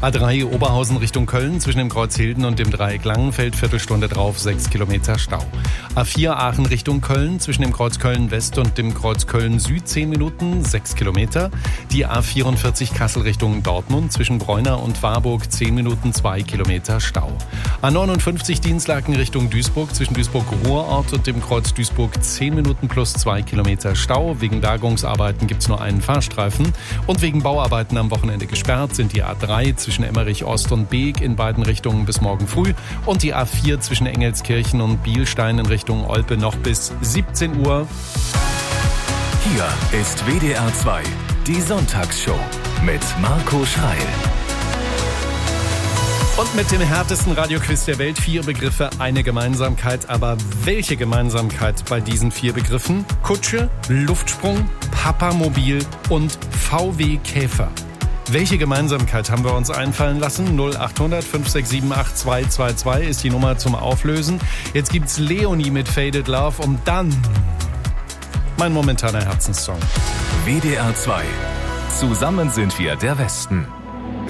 A3 Oberhausen Richtung Köln zwischen dem Kreuz Hilden und dem Dreieck Langenfeld, Viertelstunde drauf, 6 Kilometer Stau. A4 Aachen Richtung Köln zwischen dem Kreuz Köln West und dem Kreuz Köln Süd 10 Minuten, 6 Kilometer. Die A44 Kassel Richtung Dortmund zwischen Bräuna und Warburg 10 Minuten, 2 Kilometer Stau. A59 Dienstlaken Richtung Duisburg zwischen Duisburg-Ruhrort und dem Kreuz Duisburg 10 Minuten plus 2 Kilometer Stau. Wegen Bergungsarbeiten gibt es nur einen Fahrstreifen. Und wegen Bauarbeiten am Wochenende gesperrt sind die A3 zwischen Emmerich Ost und Beek in beiden Richtungen bis morgen früh und die A4 zwischen Engelskirchen und Bielstein in Richtung Olpe noch bis 17 Uhr. Hier ist WDR 2, die Sonntagsshow mit Marco Schreil. Und mit dem härtesten Radioquiz der Welt 4 Begriffe, eine Gemeinsamkeit. Aber welche Gemeinsamkeit bei diesen 4 Begriffen? Kutsche, Luftsprung, Papamobil und VW Käfer. Welche Gemeinsamkeit haben wir uns einfallen lassen? 0800 567 8222 ist die Nummer zum Auflösen. Jetzt gibt's Leonie mit Faded Love und dann mein momentaner Herzenssong. WDR 2. Zusammen sind wir der Westen.